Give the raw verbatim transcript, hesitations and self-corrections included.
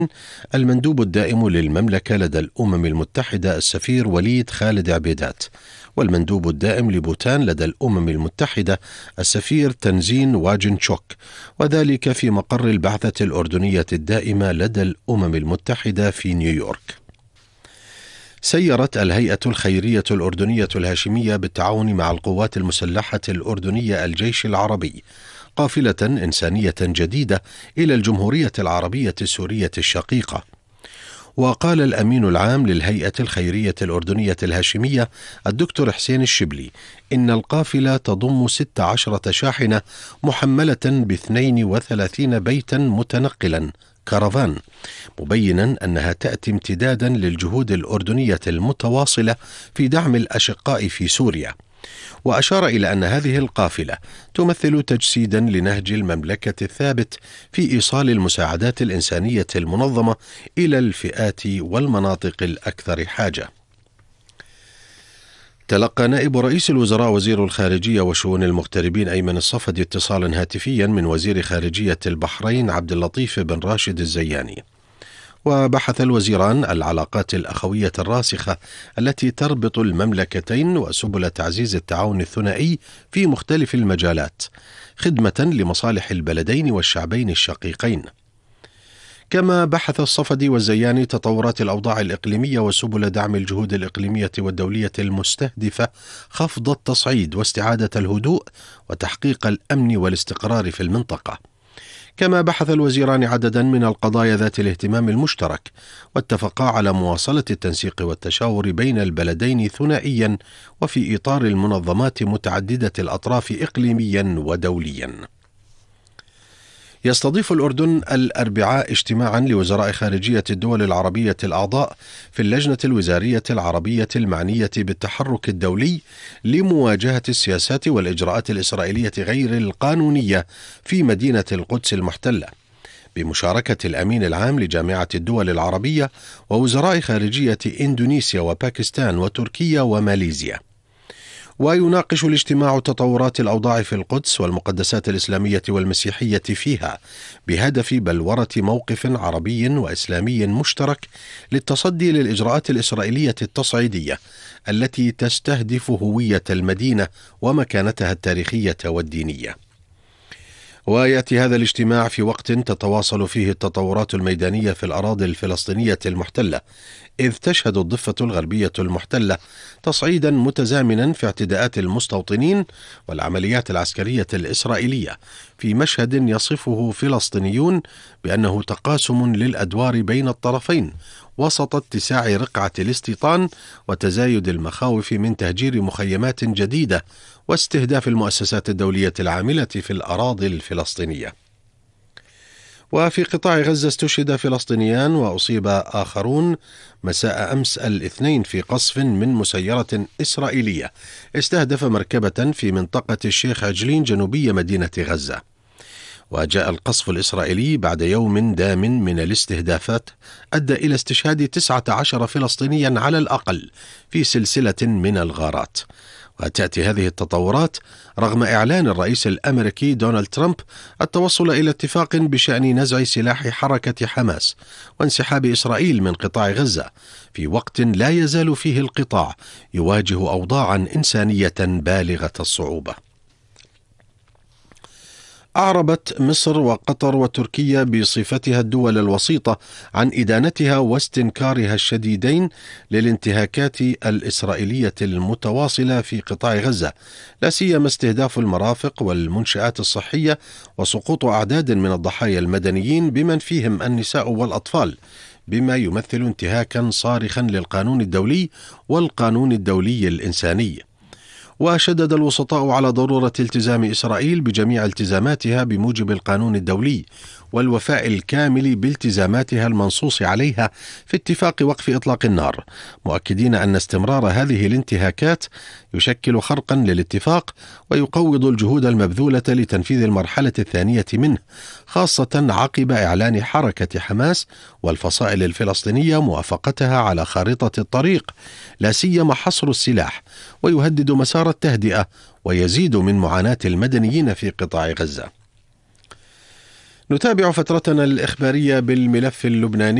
المندوب الدائم للمملكة لدى الأمم المتحدة السفير وليد خالد عبيدات، والمندوب الدائم لبوتان لدى الأمم المتحدة السفير تنزين واجنشوك، وذلك في مقر البعثة الأردنية الدائمة لدى الأمم المتحدة في نيويورك. سيرت الهيئة الخيرية الأردنية الهاشمية بالتعاون مع القوات المسلحة الأردنية الجيش العربي قافلة إنسانية جديدة إلى الجمهورية العربية السورية الشقيقة. وقال الأمين العام للهيئة الخيرية الأردنية الهاشمية الدكتور حسين الشبلي إن القافلة تضم ست عشرة شاحنة محملة باثنين وثلاثين بيتا متنقلا كرفان، مبينا أنها تأتي امتدادا للجهود الأردنية المتواصلة في دعم الأشقاء في سوريا. وأشار إلى أن هذه القافلة تمثل تجسيدا لنهج المملكة الثابت في إيصال المساعدات الإنسانية المنظمة إلى الفئات والمناطق الأكثر حاجة. تلقى نائب رئيس الوزراء وزير الخارجية وشؤون المغتربين أيمن الصفدي اتصالا هاتفيا من وزير خارجية البحرين عبد اللطيف بن راشد الزياني، وبحث الوزيران العلاقات الأخوية الراسخة التي تربط المملكتين وسبل تعزيز التعاون الثنائي في مختلف المجالات خدمة لمصالح البلدين والشعبين الشقيقين. كما بحث الصفدي والزياني تطورات الأوضاع الإقليمية وسبل دعم الجهود الإقليمية والدولية المستهدفة خفض التصعيد واستعادة الهدوء وتحقيق الأمن والاستقرار في المنطقة. كما بحث الوزيران عددا من القضايا ذات الاهتمام المشترك، واتفقا على مواصلة التنسيق والتشاور بين البلدين ثنائيا وفي إطار المنظمات متعددة الأطراف إقليميا ودوليا. يستضيف الأردن الأربعاء اجتماعا لوزراء خارجية الدول العربية الأعضاء في اللجنة الوزارية العربية المعنية بالتحرك الدولي لمواجهة السياسات والإجراءات الإسرائيلية غير القانونية في مدينة القدس المحتلة، بمشاركة الأمين العام لجامعة الدول العربية ووزراء خارجية إندونيسيا وباكستان وتركيا وماليزيا. ويناقش الاجتماع تطورات الأوضاع في القدس والمقدسات الإسلامية والمسيحية فيها بهدف بلورة موقف عربي وإسلامي مشترك للتصدي للإجراءات الإسرائيلية التصعيدية التي تستهدف هوية المدينة ومكانتها التاريخية والدينية. ويأتي هذا الاجتماع في وقت تتواصل فيه التطورات الميدانية في الأراضي الفلسطينية المحتلة، إذ تشهد الضفة الغربية المحتلة تصعيدا متزامنا في اعتداءات المستوطنين والعمليات العسكرية الإسرائيلية في مشهد يصفه فلسطينيون بأنه تقاسم للأدوار بين الطرفين وسط اتساع رقعة الاستيطان وتزايد المخاوف من تهجير مخيمات جديدة واستهداف المؤسسات الدولية العاملة في الأراضي الفلسطينية. وفي قطاع غزة استشهد فلسطينيان وأصيب آخرون مساء أمس الاثنين في قصف من مسيرة إسرائيلية استهدف مركبة في منطقة الشيخ عجلين جنوبية مدينة غزة. وجاء القصف الإسرائيلي بعد يوم دام من الاستهدافات أدى إلى استشهاد تسعة عشر فلسطينيا على الأقل في سلسلة من الغارات. وتأتي هذه التطورات رغم إعلان الرئيس الأمريكي دونالد ترامب التوصل إلى اتفاق بشأن نزع سلاح حركة حماس وانسحاب إسرائيل من قطاع غزة، في وقت لا يزال فيه القطاع يواجه أوضاعا إنسانية بالغة الصعوبة. أعربت مصر وقطر وتركيا بصفتها الدول الوسيطة عن إدانتها واستنكارها الشديدين للانتهاكات الإسرائيلية المتواصلة في قطاع غزة، لا سيما استهداف المرافق والمنشآت الصحية وسقوط أعداد من الضحايا المدنيين بمن فيهم النساء والأطفال، بما يمثل انتهاكا صارخا للقانون الدولي والقانون الدولي الإنساني. وشدد الوسطاء على ضرورة التزام إسرائيل بجميع التزاماتها بموجب القانون الدولي والوفاء الكامل بالتزاماتها المنصوص عليها في اتفاق وقف إطلاق النار، مؤكدين أن استمرار هذه الانتهاكات يشكل خرقا للاتفاق ويقوض الجهود المبذولة لتنفيذ المرحلة الثانية منه، خاصة عقب إعلان حركة حماس والفصائل الفلسطينية موافقتها على خارطة الطريق، لا سيما حصر السلاح، ويهدد مسار التهدئة ويزيد من معاناة المدنيين في قطاع غزة. نتابع فترتنا الإخبارية بالملف اللبناني.